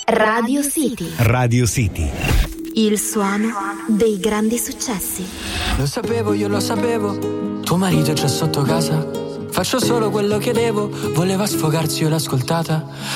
Radio City. Radio City. Il suono dei grandi successi. Lo sapevo, io lo sapevo. Tuo marito è già sotto casa. Faccio solo quello che devo. Voleva sfogarsi, io l'ho ascoltata.